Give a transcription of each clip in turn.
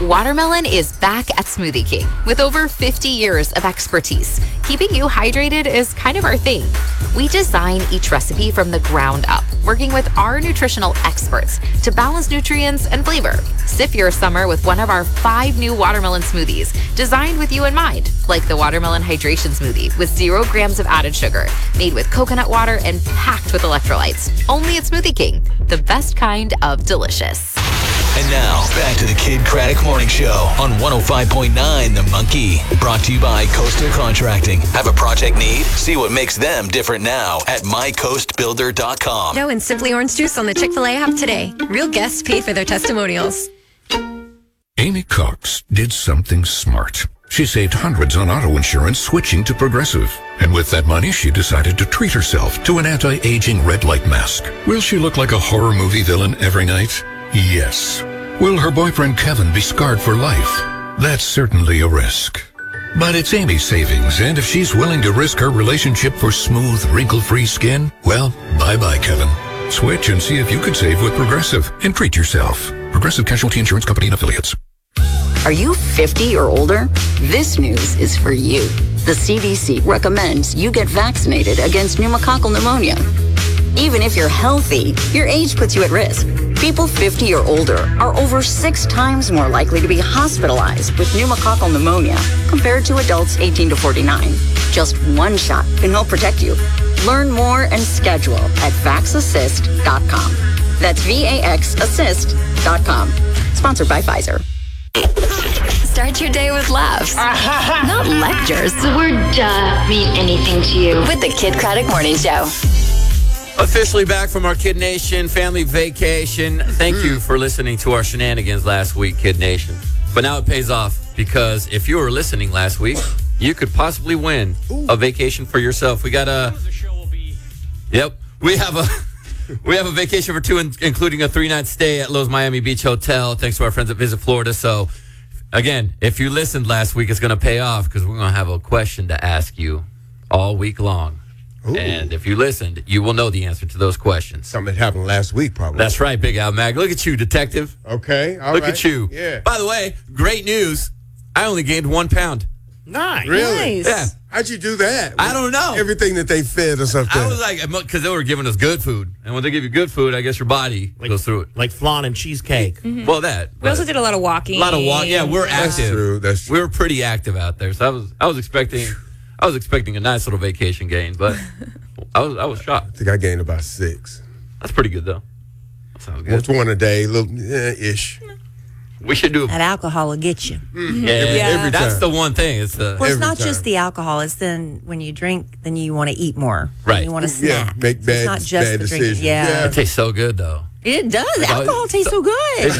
Watermelon is back at Smoothie King with over 50 years of expertise. Keeping you hydrated is kind of our thing. We design each recipe from the ground up, working with our nutritional experts to balance nutrients and flavor. Sip your summer with one of our 5 new watermelon smoothies designed with you in mind, like the Watermelon Hydration Smoothie with 0 grams of added sugar, made with coconut water and packed with electrolytes. Only at Smoothie King, the best kind of delicious. And now, back to the Kid Craddock Morning Show on 105.9 The Monkey. Brought to you by Coastal Contracting. Have a project need? See what makes them different now at mycoastbuilder.com. Joe and Simply Orange Juice on the Chick-fil-A app today. Real guests pay for their testimonials. Amy Cox did something smart. She saved hundreds on auto insurance switching to Progressive. And with that money, she decided to treat herself to an anti-aging red light mask. Will she look like a horror movie villain every night? Yes. Will her boyfriend Kevin be scarred for life? That's certainly a risk. But it's Amy's savings, and if she's willing to risk her relationship for smooth, wrinkle-free skin, well, bye-bye, Kevin. Switch and see if you could save with Progressive and treat yourself. Progressive Casualty Insurance Company and Affiliates. Are you 50 or older? This news is for you. The CDC recommends you get vaccinated against pneumococcal pneumonia. Even if you're healthy, your age puts you at risk. People 50 or older are over 6 times more likely to be hospitalized with pneumococcal pneumonia compared to adults 18 to 49. Just one shot can help protect you. Learn more and schedule at vaxassist.com. That's VAXassist.com. Sponsored by Pfizer. Start your day with laughs, not lectures. The word duh mean anything to you. With the Kid Craddock Morning Show. Officially back from our Kid Nation family vacation. Thank you for listening to our shenanigans last week, Kid Nation. But now it pays off, because if you were listening last week, you could possibly win a vacation for yourself. We got we have a vacation for 2, including a 3-night stay at Lowe's Miami Beach Hotel, thanks to our friends at Visit Florida. So, again, if you listened last week, it's going to pay off, because we're going to have a question to ask you all week long. Ooh. And if you listened, you will know the answer to those questions. Something that happened last week, probably. That's right, Big Al Mag. Look at you, detective. Okay, all Look right. at you. Yeah. By the way, great news. I only gained 1 pound. Nice. Really? Nice. Yeah. How'd you do that? I don't know. Everything that they fed us up there. I was like, because they were giving us good food. And when they give you good food, I guess your body goes through it. Like flan and cheesecake. Mm-hmm. Well, that. We also did a lot of walking. A lot of walking. Yeah, we're active. That's true. That's true. We were pretty active out there. So I was expecting a nice little vacation gain, but I was shocked. I think I gained about 6. That's pretty good, though. That sounds good. Just 1 a day, little ish. We should do That alcohol will get you. Every that's time. the one thing. It's Well, it's Every not time. just the alcohol. It's then when you drink, then you want to eat more. Right. You want to snack. make So it's not just bad the drinking. decisions. Yeah. it tastes so good, though. It does. Alcohol tastes so good.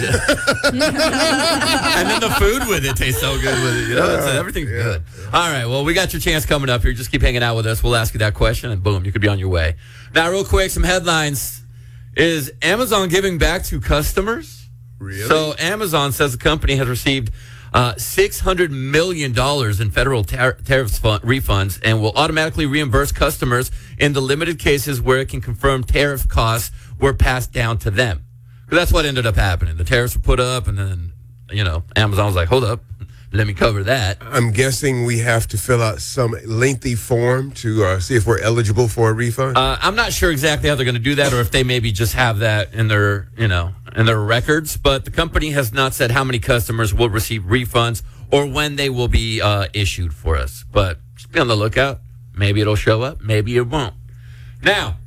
And then the food with it tastes so good with it. You know, everything's good. All right, well, we got your chance coming up here. Just keep hanging out with us. We'll ask you that question, and boom, you could be on your way. Now, real quick, some headlines. Is Amazon giving back to customers? Really? So Amazon says the company has received $600 million in federal tariff refunds and will automatically reimburse customers in the limited cases where it can confirm tariff costs were passed down to them. Because that's what ended up happening. The tariffs were put up, and then, Amazon was like, hold up, let me cover that. I'm guessing we have to fill out some lengthy form to see if we're eligible for a refund. I'm not sure exactly how they're going to do that, or if they maybe just have that in their, in their records. But the company has not said how many customers will receive refunds or when they will be issued for us. But just be on the lookout. Maybe it'll show up. Maybe it won't. Now,